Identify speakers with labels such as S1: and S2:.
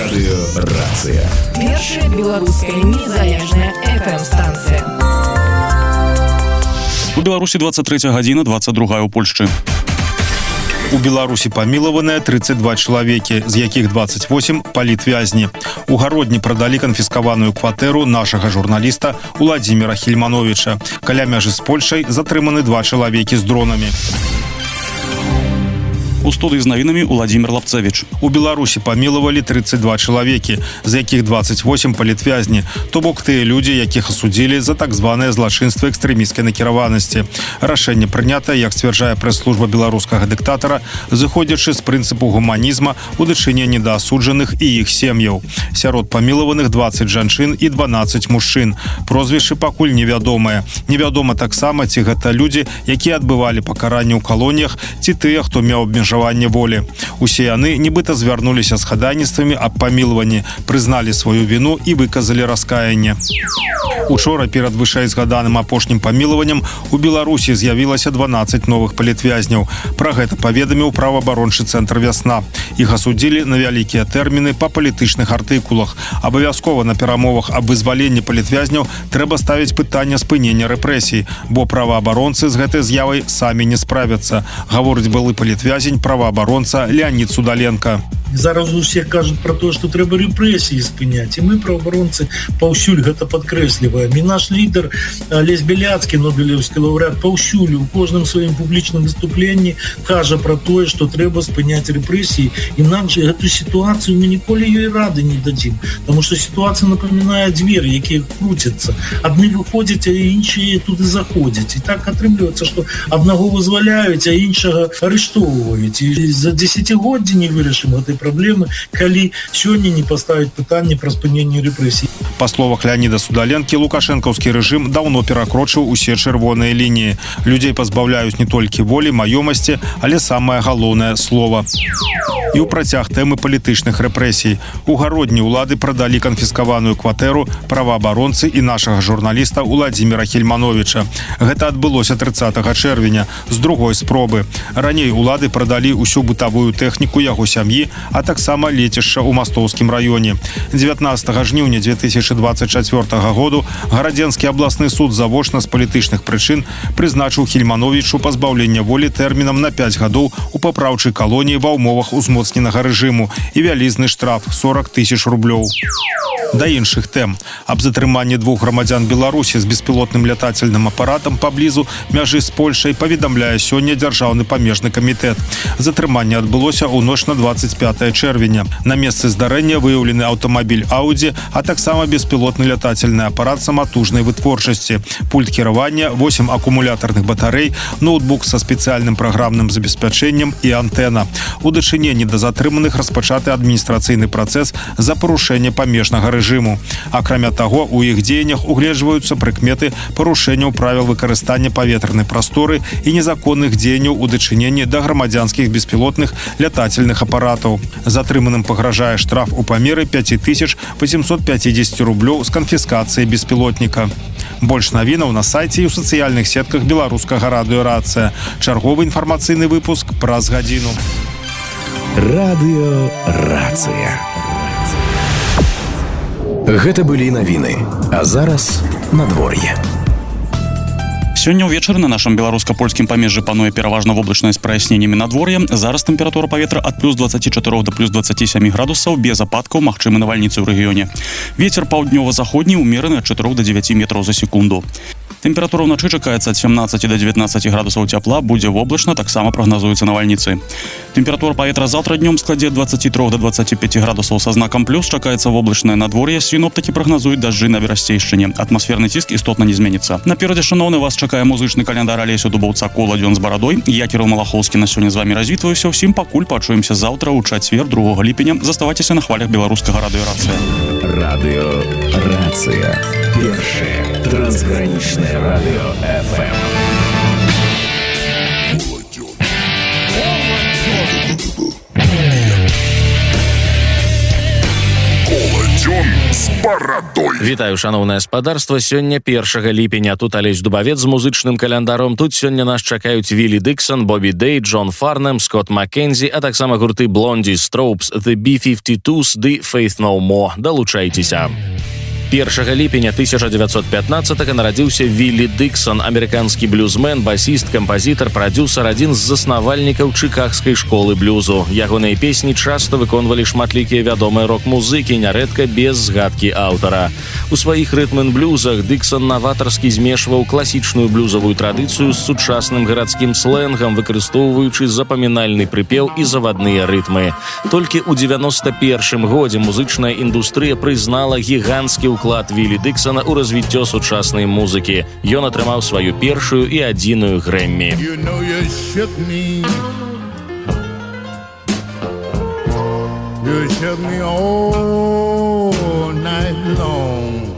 S1: Радыёрацыя.
S2: Першая беларуская незалежная FM-станцыя.
S3: У Беларусі 23 гадзіна, 22 у Польшчы.
S4: У Беларусі памілаваныя 32 чалавекі, з якіх 28 палітвязні. У Гародні прадалі канфіскаваную кватэру нашага журналіста Уладзіміра Хільмановіча. Каля мяжы з Польшай затрыманы 2 чалавекі з дронамі.
S3: У студыі з навінамі Уладзімір Лапцевіч.
S4: У Беларусі памілавалі 32 чалавекі, з якіх 28 палітвязні, то бок тыя людзі, якіх асудзілі за так званае злачынства экстрэмісцкай накіраванасці. Рашэнне прынята, як сцвярджае прэс-служба беларускага дыктатара, зыходзячы з прынцыпу гуманізма у дачыненні да асуджаных і іх сем'яў. Сярод памілаваных 20 жанчын і 12 мужчын. Прозвішчы пакуль невядомыя. Невядома таксама, ці гэта людзі, якія адбывалі пакаранне ў калоніях, ці тыя, хто меў абмежаванне волі. Усе яны нібыта звярнуліся з хадайніцтвамі аб памілаванні, прызналі сваю віну і выказалі раскаянне. Учора перад вышэйзгаданым апошнім памілаваннем у Беларусі з'явілася 12 новых палітвязняў. Пра гэта паведаміў праваабарончы цэнтр «Вясна». Іх асудзілі на вялікія тэрміны па палітычных артыкулах. Абавязкова на перамовах аб вызваленні палітвязняў трэба ставіць пытанне спынення рэпрэсій, бо праваабаронцы з гэтай з'явай самі не справяцца, гаворыць былы палітвязень праваабаронца Леонид Судаленко.
S5: Зараз усе кажуць пра тое, што трэба рэпрэсіі спыняць, і мы, праваабаронцы, паўсюль гэта падкрэсліваем. І наш лідар Алесь Бяляцкі, нобелеўскі лаўрэат, паўсюль у кожным сваім публічным выступленні кажа пра тое, што трэба спыняць рэпрэсіі, інакш гэту сітуацыю мы ніколі ёй рады не дадзім, таму што сітуацыя напамінае дзверы, якія круцяцца. Адны выходзяць, а іншыя туды заходзяць. І так атрымліваецца, што аднаго вызваляюць, а іншага арыштоўваюць. І за дзесяцігоддзі не вырашым гэтай праблемы, калі сёння не паставіць пытанне пра спыненне рэпрэсій.
S4: Па словах Леоніда Судаленкі, лукашэнкаўскі рэжым даўно перакрочыў усе чырвоныя лініі. Людзей пазбаўляюць не толькі волі, маёмасці, але самае галоўнае слова. І ў працяг тэмы палітычных рэпрэсій. У Гародні ўлады прадалі канфіскаваную кватэру праваабаронцы і нашага журналіста Уладзіміра Хільмановіча. Гэта адбылося 30 чэрвеня з другой спробы. Раней улады прадалі ўсю бытавую тэхніку яго сям'і, а таксама лецішча ў Мастоўскім раёне. 19 жніўня 2024 году Гарадзенскі абласны суд завочна з палітычных прычын прызначыў Хільмановічу пазбаўлення волі тэрмінам на 5 гадоў у папраўчай калоніі ва ўмовах узмоцненага рэжыму і вялізны штраф 40 000 рублёў. Да іншых тэм. Аб затрыманні 2 грамадзян Беларусі з беспілотным лятательным апаратам паблізу мяжы з Польшай паведамляе сёння Дзяржаўны памежны камітэт. Затрыманне адбылося ў ноч на 25 чэрвеня. На месцы здарэння выяўлены аўтамабіль Audi, а таксама беспілотны лятательны апарат саматужнай вытворчасці, пульт кіравання, 8 акумулятарных батарэй, ноутбук са спецыяльным праграмным забеспячэннем і антэна. У дачыненні да затрыманых распачаты адміністрацыйны працэс за парушэнне памежнага рэжыму. Акрамя таго, у іх дзеяннях угледжваюцца прыкметы парушэнняў правіл выкарыстання паветранай прасторы і незаконных дзеянняў у дачыненні да грамадзянскіх беспілотных лятательных апаратаў. Затрыманым пагражае штраф у памеры 5850 рублёў з канфіскацыяй беспілотніка. Больш навінаў на сайце і ў сацыяльных сетках беларускага радыёрацыя. Чарговы інфармацыйны выпуск праз гадзіну.
S1: Радыёрацыя. Гэта былі навіны, а зараз надвор'е.
S3: Сёння ўвечары на нашым беларуска-польскім памежжы пануе пераважна воблачнае з праясненнямі надвор'я. Зараз тэмпература паветра ад плюс 24 до плюс 27 градусаў, без ападкаў, магчымы навальніцы ў рэгіёне. Вецер паўднёва-заходні ўмераны ад 4 до 9 метраў за секунду. Тэмпература ўначы чакаецца ад 17 до 19 градусаў цяпла, будзе воблачна, таксама прагназуюцца навальніцы. Тэмпература паветра заўтра днём складзе ад 23 до 25 градусаў са знакам плюс, чакаецца воблачнае надвор'е, сіноптыкі прагназуюць дажджы на Берасцейшчыне. Атмасферны ціск істотна не зменіцца. Наперадзе, шаноўны, вас чакае музычны каляндар Алесю Дубаўца «Кола дзён з барадой». Я, Кірыл Малахоўскі, на сёння з вамі развітваюся. Усім пакуль пачуемся заўтра ў чацвер 2 ліпеня. Заставайцеся на хвалях беларускага радыёрацыя.
S1: Радыёрацыя. Першае трансгранічнае радыё FM.
S6: Кола дзён З барадой.
S7: Вітаю, шановнае спадарства. Сёння 1 ліпеня. Тут Алесь Дубавец з музычным календаром. Тут сёння нас чакаюць Віллі Дыксон, Бобі Дэй, Джон Фарнэм, Скотт Маккензі, а таксама гурты Блонді, Строупс, The B-52s ды Faith No More. Далучайцеся. 1 ліпеня 1915-го нарадзіўся Віллі Дыксон, амерыканскі блюзмен, басіст, кампазітар, прадзюсар, адзін з заснавальнікаў чыкагскай школы блюзу. Ягоныя песні часта выконвалі шматлікія вядомыя рок-музыкі, нярэдка без згадкі аўтара. У сваіх рытм-н-блюзах Дыксон наватарскі змешваў класічную блюзавую традыцыю з сучасным гарадскім слэнгам, выкарыстоўваючы запамінальны прыпеў і завадныя рытмы. Толькі ў 91-м годзе музычная індустрыя прызнала гіганцкі ўклад Віллі Дыксона ў развіццё сучаснай музыкі. Ён атрымаў сваю першую і адзіную Грэммі.
S6: You shook me all